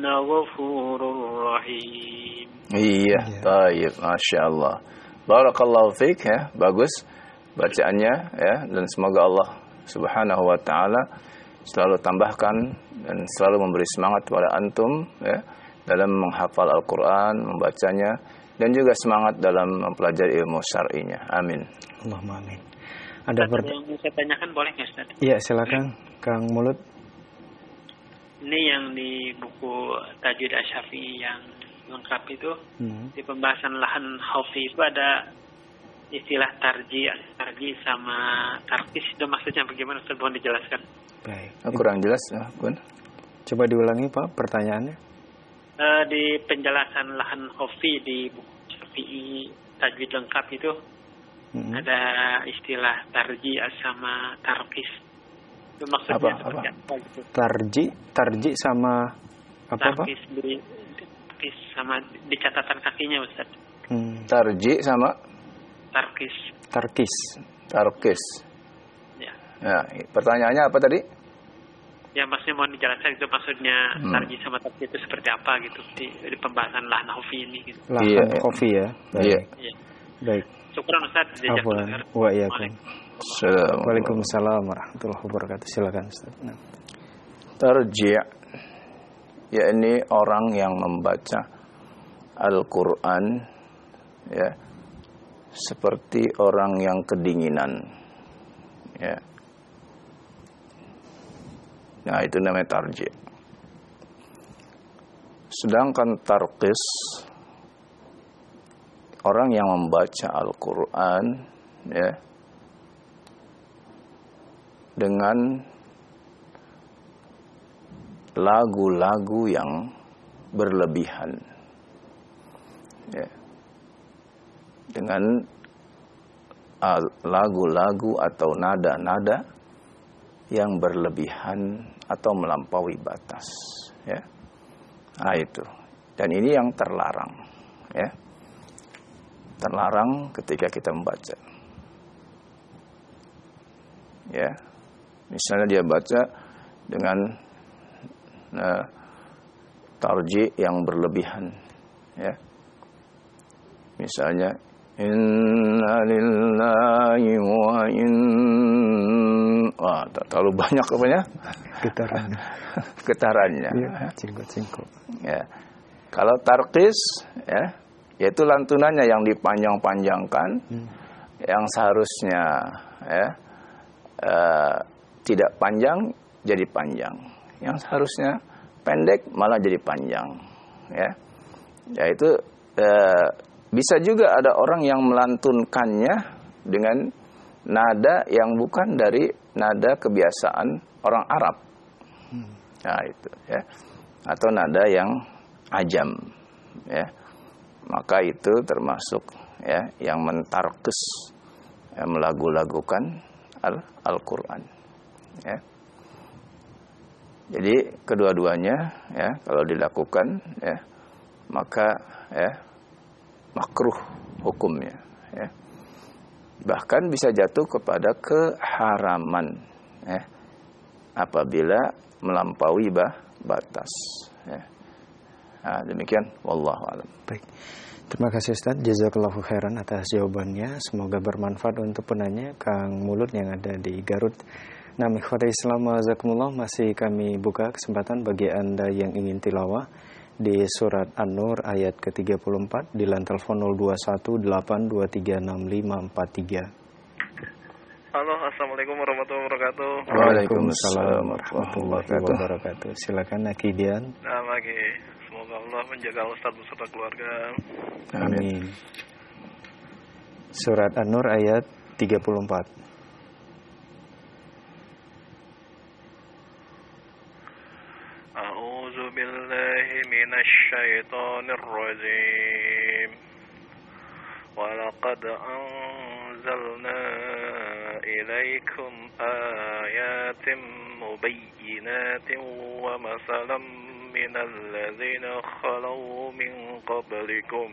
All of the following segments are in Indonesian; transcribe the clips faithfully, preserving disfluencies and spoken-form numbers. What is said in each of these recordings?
ghafurur rahim. Iya, baik, Masya Allah. Barakallahu fiik ya, bagus bacaannya ya, dan semoga Allah Subhanahu wa taala selalu tambahkan dan selalu memberi semangat kepada antum ya dalam menghafal Al-Qur'an, membacanya, dan juga semangat dalam mempelajari ilmu syar'inya. Amin. Allahumma amin. Ada Ustaz, yang mau saya tanyakan boleh nggak, Ustaz? Iya, silakan Kang Mulut. Ini yang di buku Tajwid Asy-Syafi'i yang lengkap itu, Hmm. di pembahasan lahan khawfi itu ada istilah tarji, tarji sama tarkis. Itu maksudnya bagaimana, Ustaz? Mohon dijelaskan. Baik. Oh, kurang jelas ya, Bun. Coba diulangi Pak pertanyaannya. Uh, di penjelasan lahan khawfi di buku Syafi'i Tajwid lengkap itu Hmm. ada istilah tarji sama tarkis. Itu maksudnya Apa, seperti apa? apa gitu? Tarji, tarji sama apa Pak? Tarkis di, tarkis sama di catatan kakinya, Ustaz. Hmm. Tarji sama Tarkis. Tarkis. tarkis. Ya. Ya, pertanyaannya apa tadi? Ya, maksudnya mohon dijelaskan itu maksudnya Hmm. tarji sama tarkis itu seperti apa gitu di, di pembahasan lahan khawfi ini gitu. Lahan Iya. kopi ya. Baik. Iya. Iya. Baik. Syukran, Ustaz. Afwan. Wa iyyakum. Assalamualaikum. Waalaikumsalam warahmatullahi wabarakatuh. Silakan Ustaz. Nah. Tarji' yakni orang yang membaca Al-Qur'an ya seperti orang yang kedinginan ya. Nah, itu namanya tarji'. Sedangkan tarqis orang yang membaca Al-Qur'an ya dengan lagu-lagu yang berlebihan ya. Dengan uh, lagu-lagu atau nada-nada yang berlebihan atau melampaui batas ya. Nah, itu. Dan ini yang terlarang ya. Terlarang ketika kita membaca ya. Misalnya dia baca dengan uh, tarji yang berlebihan ya. Misalnya inna lillahi wa in wah, tak terlalu banyak apanya? Getarannya. Getarannya. Iya, cingkuk-cingkuk. Ya. Kalau tarqis ya, yaitu lantunannya yang dipanjang-panjangkan Hmm. yang seharusnya ya uh, tidak panjang jadi panjang. Yang seharusnya pendek malah jadi panjang ya. Yaitu uh, bisa juga ada orang yang melantunkannya dengan nada yang bukan dari nada kebiasaan orang Arab. Hmm. Nah, itu ya. Atau nada yang ajam ya. Maka itu termasuk ya yang mentarkes ya, melagu-lagukan Al Al-Qur'an ya. Jadi kedua-duanya ya kalau dilakukan ya maka ya makruh hukumnya ya. Bahkan bisa jatuh kepada keharaman ya apabila melampaui bah, batas ya. Nah, demikian wallahu a'lam. Baik. Terima kasih Ustaz, jazakallahu khairan atas jawabannya. Semoga bermanfaat untuk penanya Kang Mulut yang ada di Garut. Nah, ikhwatul Islam wajazakumullah, masih kami buka kesempatan bagi Anda yang ingin tilawah di surat An-Nur ayat ke tiga puluh empat di line telepon nol dua satu delapan dua tiga enam lima empat tiga. Halo, assalamualaikum warahmatullahi wabarakatuh. Waalaikumsalam warahmatullahi wabarakatuh. Silakan Akidian. Nah, lagi semoga Allah menjaga Ustaz beserta keluarga. Amin. Surat An-Nur ayat tiga puluh empat. A'udzu billahi minasy syaithanir rajim. Walaqad anzalna ilaikum ayatin mubayyinatin wa masalan minal ladzina khalau min qablikum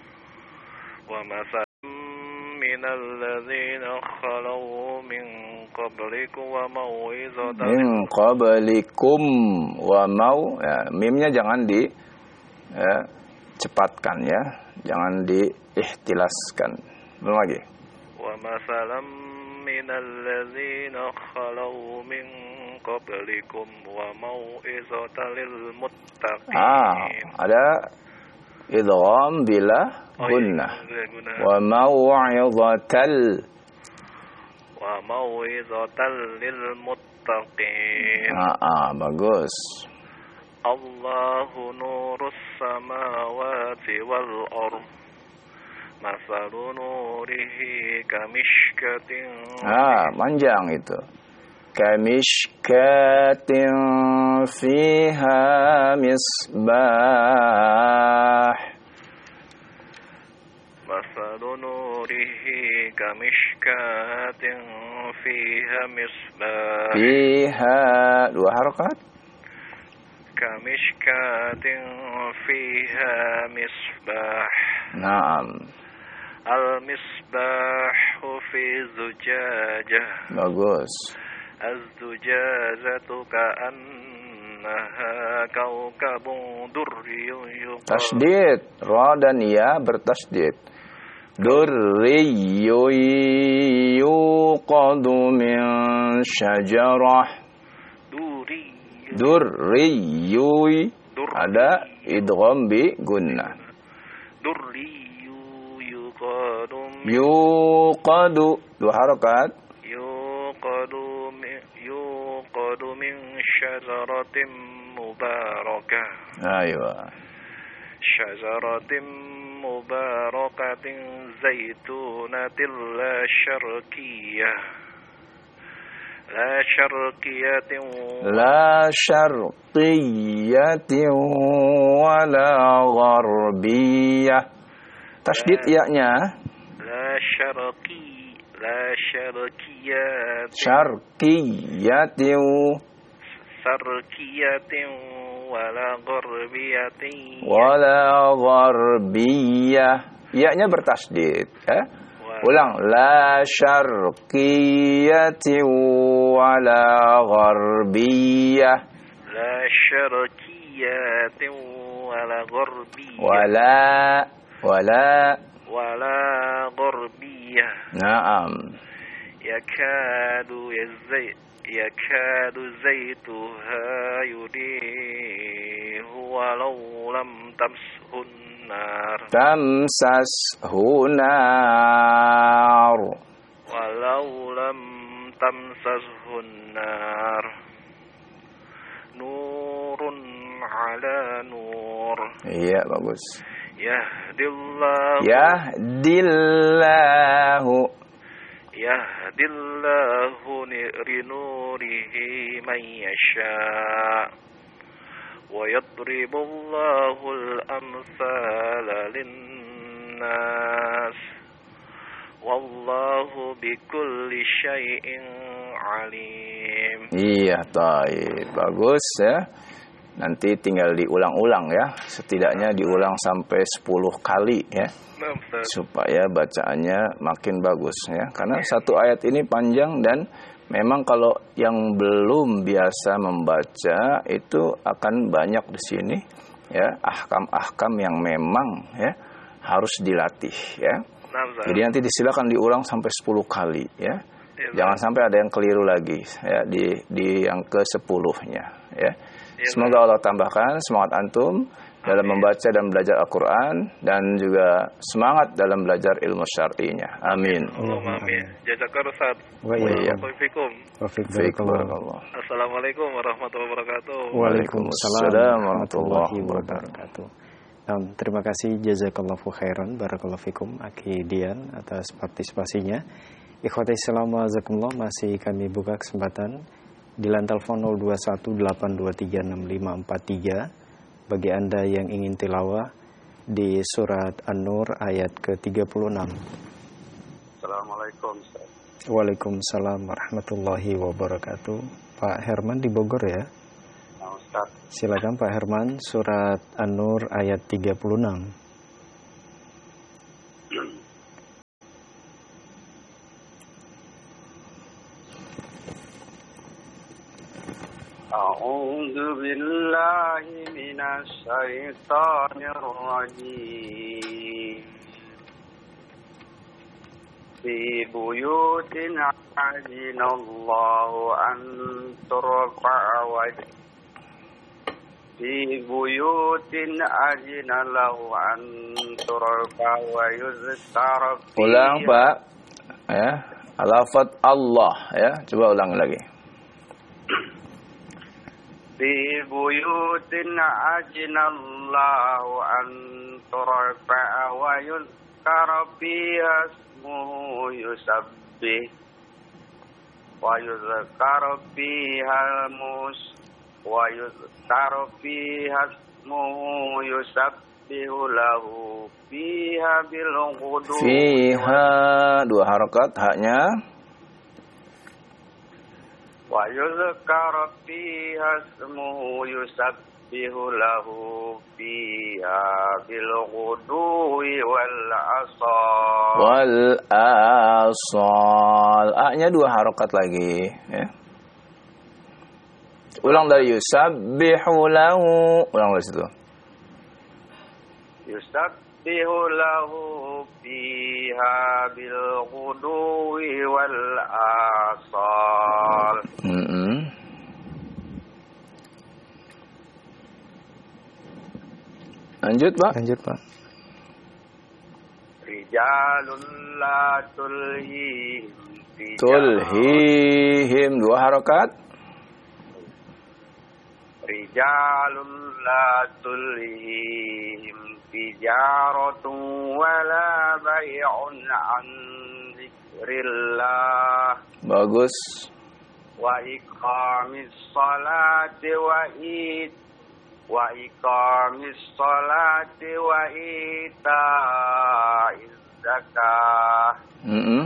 wa masalan minal ladzina khalau min qablikum wa mau'izatan min qablikum wa mau, ya, mimnya jangan di ya, cepatkan ya, jangan diihtilaskan. Belum lagi. wa masalam minal ladzina khalau min qablikum wa mau'izatan lil muttaqin. Ah, ada idgham bila Oh, gunnah. iya, gunnah. Wa mau'izatal. Wa mau'izatan lil muttaqin. Ah, ah, bagus. Allahu nurus samawati wal ardh. Masalu nurihi kamishkatin. Ah, panjang itu. Kamishkatin fiha misbah. Masalu nurihi kamishkatin fiha misbah. Fiha dua harakat. Kamishkatin fiha misbah. Naam. Al-misbahu fi zujajah. Bagus. Az-zujajatu ka'annaha kawkabun durriyun yuqad. Tasdid. Ra dan ya bertasdid. Durriyu yuqadu min syajarah. Duri. Durriyu. Durri. Ada idgham bi gunnah. Durriyu yuqadu min Yuqadu dua harakat. yuqadu min yuqadu min syajaratin mubarakah. Aywa. Syajaratin mubarakatin zaitunatin la syarqiyah. La syarqiyatin La syarqiyatin wala gharbiyah. Tasdid ya-nya. La syarqi La syarqiyat Syarqiyatin. Sarqiyatin wala gharbiyatin. Wala gharbiyah. Ya-nya bertasdid. Ya. Wala- Ulang. La syarqiyatin wala gharbiyah. La syarqiyatin wala gharbiyatin. Wala. Wala. Wala garbiyah. Naam. Yakadu yazay yakadu zaytuha yudihu walau lam tamshun nar. Tamsashu nar. Walau lam tamshun nar. Nurun ala nur. Iya, bagus. Yahdillahu Yahdillahu. Yahdillahu linurihi man yasha' wa yadribullahu al-amthala lin-nas wallahu bikulli syai'in alim. Iya, taib. Bagus ya. Nanti tinggal diulang-ulang ya. Setidaknya diulang sampai sepuluh kali ya. Nah, Ustaz. Supaya bacaannya makin bagus ya. Karena satu ayat ini panjang dan memang kalau yang belum biasa membaca itu akan banyak di sini ya, ahkam-ahkam yang memang ya harus dilatih ya. Nah, Ustaz. Jadi nanti disilakan diulang sampai sepuluh kali ya. Iya, Jangan sampai ada yang keliru lagi ya di di yang ke sepuluhnya ya. Iya, Semoga Allah tambahkan semangat antum dalam membaca dan belajar Al-Quran dan juga semangat dalam belajar ilmu syar'inya. Amin. Allahumma amin. Jazakallahu Ustaz. Wa iya. Waalaikumsalam. Taufik Baik, barakallah. barakallah. Assalamualaikum warahmatullahi wabarakatuh. Waalaikumsalam warahmatullahi wabarakatuh. Nah, terima kasih jazakallahu khairan barakallahu fikum Aki Dian atas partisipasinya. Ikhwati Islam wa jazakumullah, masih kami buka kesempatan di line telepon nol dua satu delapan dua tiga enam lima empat tiga bagi Anda yang ingin tilawah di surat An-Nur ayat ke tiga puluh enam. Assalamualaikum Ustaz. Waalaikumsalam warahmatullahi wabarakatuh. Pak Herman di Bogor ya. Nah, Ustaz. Silakan Pak Herman, surat An-Nur ayat tiga puluh enam. A'udzu billahi minasy syaithanir rajim. Fi buyutin adinallahu an turfa'a wa Fi buyutin adinallahu an turfa'a wa yuzkara fiha. Ulang Pak, ya, lafaz Allah, ya, coba ulang lagi. Fi buyutin adinallahu an turfa'a wa yuzkara fiha yusabbih wa yuzkaru fiha mus wa yuzkaru fiha ismuhu yusabbihu lahu fiha bil ghudu fiha dua harakat haknya wa yuzkaru fiha ismuhu yusabbihu lahu fiha bil ghuduwi wal asal wal asal a-nya dua harakat lagi ya. Ulang dari yusabbihu lahu, ulang dari situ. Yusabbihu lahu fiha bil ghuduwi wal asal. Mm-hmm. Lanjut Pak. Lanjut Pak. Rijalun la tulhihim Tulhihim dua harakat. Rijalun la tulhihim tijaratun wala bay'un an zikrillah. Bagus. Wa iqamis salati wa it wa iqamis salati wa ita'iz zakah. Mm-hmm.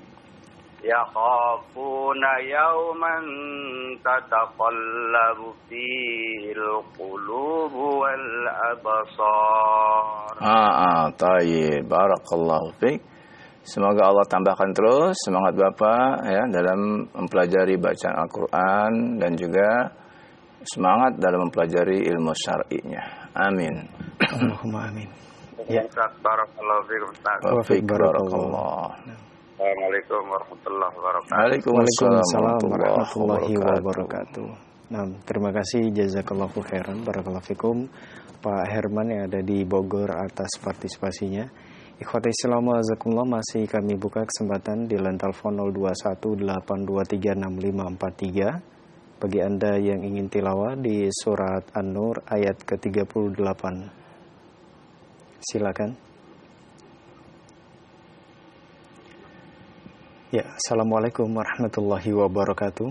Yakhafuna yawman tataqallabu fihil qulubu wal absar. Ah, ah, tayyib. Barakallahu fiik. Semoga Allah tambahkan terus semangat Bapak ya dalam mempelajari bacaan Al-Qur'an dan juga semangat dalam mempelajari ilmu syar'inya. Amin. Allahumma amin. Ya. Barakallahu fiikum. Wa fiik barakallah. Assalamualaikum warahmatullahi wabarakatuh. Waalaikumsalam warahmatullahi wabarakatuh. Nah, terima kasih jazakallahu khairan barakallahu fikum Pak Herman yang ada di Bogor atas partisipasinya. Ikhwati Islam azakumullah, masih kami buka kesempatan di line telepon nol dua satu delapan dua tiga enam lima empat tiga bagi Anda yang ingin tilawah di surat An-Nur ayat ke tiga puluh delapan. Silakan. Ya, assalamualaikum warahmatullahi wabarakatuh.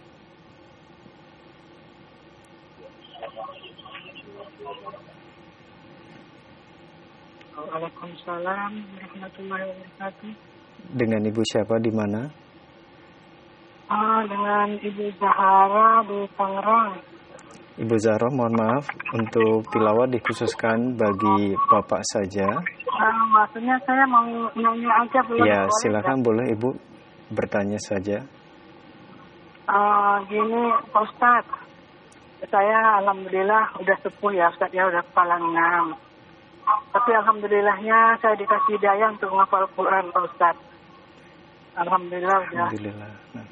Waalaikumsalam warahmatullahi wabarakatuh. Dengan Ibu siapa di mana? Ah, dengan Ibu Zahara di Tangerang. Ibu Zahra, mohon maaf untuk tilawah dikhususkan bagi Bapak saja. Ah, maksudnya saya mau nanya aja boleh? Ya, boleh, silakan ya? boleh Ibu bertanya saja. Ah, gini Pak Ustadz, saya alhamdulillah udah sepuh ya Ustadz ya, udah kepala enam. Tapi alhamdulillahnya saya dikasih hidayah untuk menghafal Quran Pak Ustadz. Alhamdulillah udah. Alhamdulillah. Nah.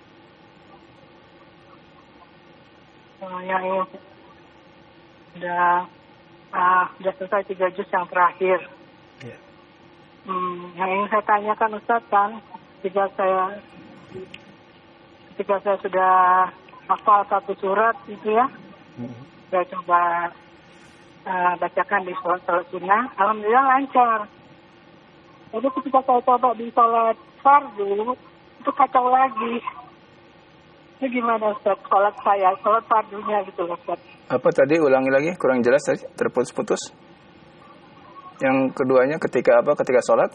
Uh, yang ini udah uh, udah selesai tiga juz yang terakhir. Yeah. Hmm, yang ingin saya tanyakan Ustaz kan, ketika saya ketika saya sudah hafal satu surat itu ya, mm-hmm. saya coba uh, bacakan di sholat sholat sunnah, alhamdulillah lancar. Jadi ketika saya coba di sholat fardu itu kacau lagi. Ini gimana Ustaz, sholat saya, sholat fardunya gitu loh Ustaz. Apa tadi, ulangi lagi, kurang jelas tadi, terputus-putus. Yang keduanya ketika apa, ketika sholat?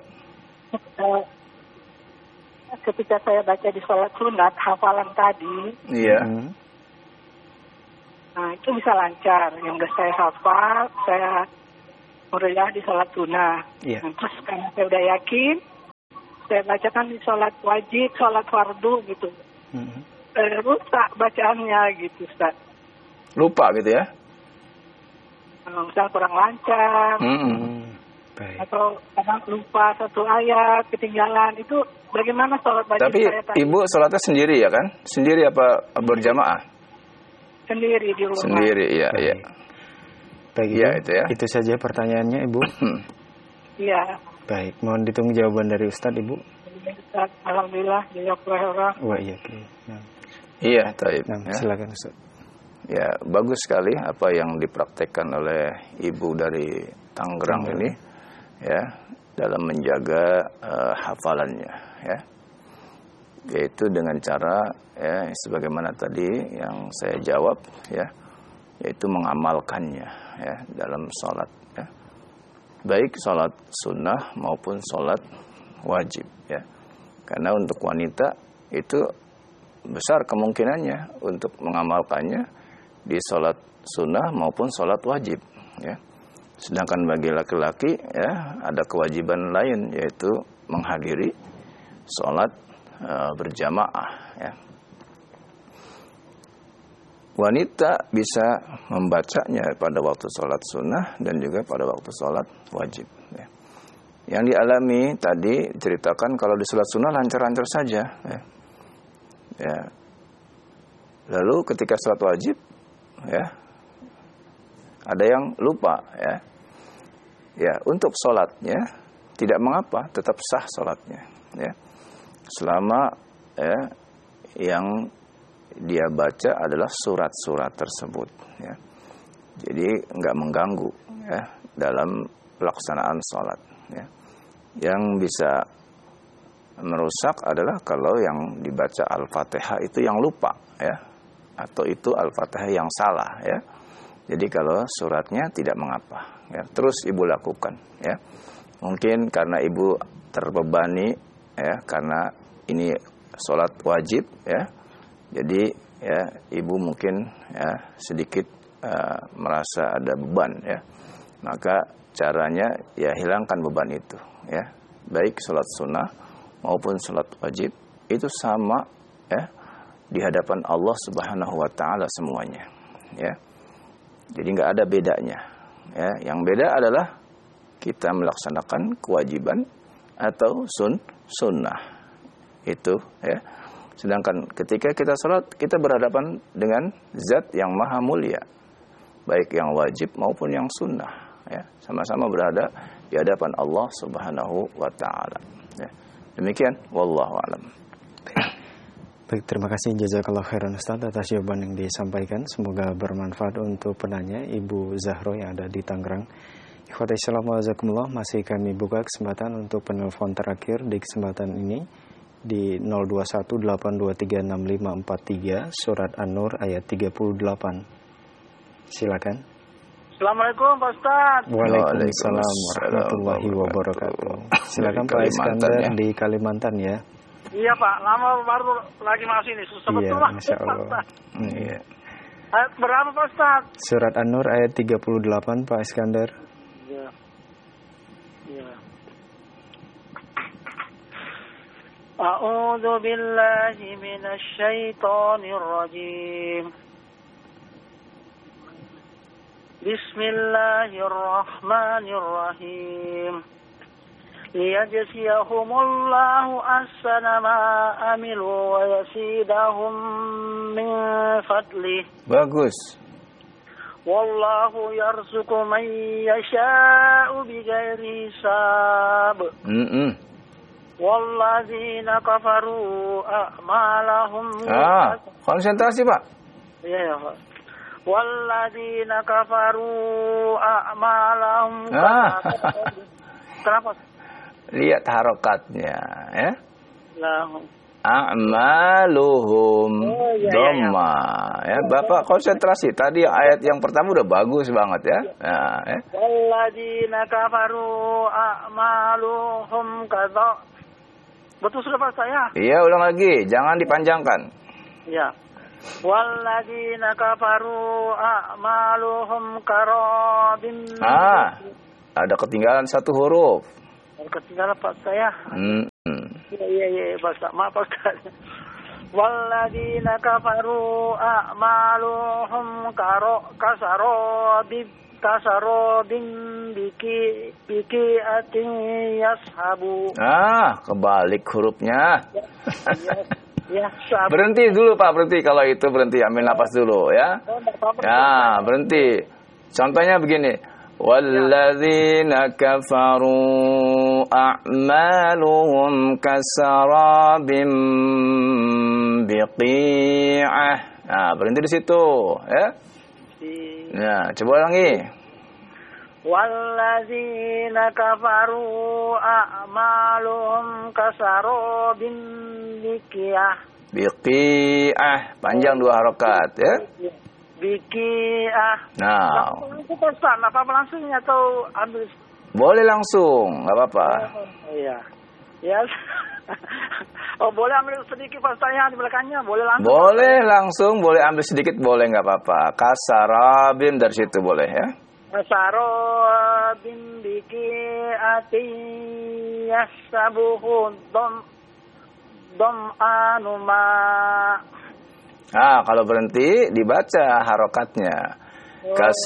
Ketika saya baca di sholat sunat, hafalan tadi. Iya. Hmm. Nah itu bisa lancar, yang udah saya hafal, saya meriah di sholat sunnah. Iya. Nah, terus karena saya udah yakin, saya bacakan di sholat wajib, sholat fardu gitu. Hmm. Eh, rusak bacaannya gitu Ustaz. Lupa gitu ya? Misal kurang lancar, Mm-mm. Baik. atau kadang lupa satu ayat, ketinggalan, itu bagaimana sholat wajib Tapi saya tadi? ibu sholatnya sendiri ya kan? Sendiri apa berjamaah? Sendiri di rumah. Sendiri, iya, iya. Baik, Iya, Ibu. itu ya. Itu saja pertanyaannya, Ibu. Iya. Baik, mohon ditunggu jawaban dari Ustadz, Ibu. Ustaz, alhamdulillah, jazakallahu khairan. Wah, iya. Nah, Iya, taib. nah, Ya. silakan Ustadz. Ya, bagus sekali apa yang dipraktekkan oleh ibu dari Tangerang ini, ya, dalam menjaga uh, hafalannya, ya, yaitu dengan cara, ya, sebagaimana tadi yang saya jawab, ya, yaitu mengamalkannya, ya, dalam sholat, ya, baik sholat sunnah maupun sholat wajib, ya, karena untuk wanita itu besar kemungkinannya untuk mengamalkannya di sholat sunnah maupun sholat wajib, ya. Sedangkan bagi laki-laki, ya, ada kewajiban lain yaitu menghadiri sholat e, berjamaah, ya. Wanita bisa membacanya pada waktu sholat sunnah dan juga pada waktu sholat wajib, ya. Yang dialami tadi ceritakan kalau di sholat sunnah lancar-lancar saja, ya. Ya. Lalu ketika sholat wajib, ya, ada yang lupa, ya, ya, untuk sholatnya tidak mengapa, tetap sah sholatnya, ya, selama, ya, yang dia baca adalah surat-surat tersebut, ya, jadi nggak mengganggu, ya, dalam pelaksanaan sholat, ya. Yang bisa merusak adalah kalau yang dibaca Al-Fatihah itu yang lupa, ya, atau itu Al-Fatihah yang salah, ya. Jadi kalau suratnya tidak mengapa, ya, terus ibu lakukan, ya. Mungkin karena ibu terbebani, ya, karena ini sholat wajib, ya. Jadi, ya, ibu mungkin, ya, sedikit uh, merasa ada beban, ya. Maka caranya, ya, hilangkan beban itu, ya. Baik sholat sunnah maupun sholat wajib itu sama, ya, di hadapan Allah Subhanahu wa taala semuanya, ya. Jadi nggak ada bedanya, ya. Yang beda adalah kita melaksanakan kewajiban atau sun sunnah itu, ya. Sedangkan ketika kita sholat, kita berhadapan dengan zat yang maha mulia, baik yang wajib maupun yang sunnah, ya. Sama-sama berada di hadapan Allah Subhanahu wa taala, ya. Demikian, wallahu a'lam. Baik, terima kasih jazakallahu khairan Ustaz atas jawaban yang disampaikan. Semoga bermanfaat untuk penanya Ibu Zahro yang ada di Tangerang. Ikhwati Islam wa jazakumullah, masih kami buka kesempatan untuk penelpon terakhir di kesempatan ini di nol dua satu delapan dua tiga enam lima empat tiga surat An-Nur ayat tiga puluh delapan. Silakan. Assalamualaikum Pak Ustaz. Waalaikumsalam warahmatullahi wabarakatuh. Silakan Pak Iskandar ya, di Kalimantan ya. Iya Pak, lama baru lagi masuk ini. Susah betul Iya, Pak. Masya Allah. Iya. Ayat berapa Pak Ustaz? Surat An-Nur ayat tiga puluh delapan Pak Iskandar. Iya. Iya. A'udzu billahi minasy syaithanir rajim. Bismillahirrahmanirrahim. Liyajziyahumullahu ahsana ma amilu wa yasidahum min fadlih. Bagus. Wallahu yarzuqu man yasha'u bighairi hisab. Mm-mm. Walladzina kafaru a'malahum. Ah, konsentrasi Pak. Iya ya Pak. Walladzina kafaru a'malahum. Ah. Kenapa? Lihat harokatnya, ya. Lah. A'maluhum, Oh, iya, iya, dhamma, ya. Bapak konsentrasi. Tadi ayat yang pertama udah bagus banget ya. Nah, ya. Walladzina kafaru a'maluhum kadza. Betul sudah Pak saya? Iya, ulang lagi, jangan dipanjangkan. Iya. Walladzina kafaru a'maluhum karabin. Ah, ada ketinggalan satu huruf. Ketinggalan Pak saya. Hmm. Iya iya iya Pak. Maaf Pak. walladzina kafaru a'maluhum karo kasarabib kasarabin biki biki atin yashabu. Ah, kebalik hurufnya. Ya, sabu. Berhenti dulu Pak, berhenti kalau itu berhenti, ambil napas dulu ya. Ya, berhenti. Contohnya begini. Walladzina kafaru a'maluhum kasarabim biqi'ah. Nah, berhenti di situ ya. Nah, coba ulangi. Walladzina kafaru a'maluhum kasarabin biqi'ah. Biqi'ah, panjang dua harokat ya. Biqi'ah. Nah, Langsung Ustaz, apa langsungnya atau ambil? boleh langsung, nggak apa-apa. Oh, iya. Ya. Oh, boleh ambil sedikit pastanya di belakangnya, boleh langsung. Boleh langsung, boleh ambil sedikit, boleh nggak apa-apa. Kasarabim dari situ boleh ya. Kasarabim biqi'ati yasabuhu dom dom anuma. Nah, kalau berhenti dibaca harokatnya. Kas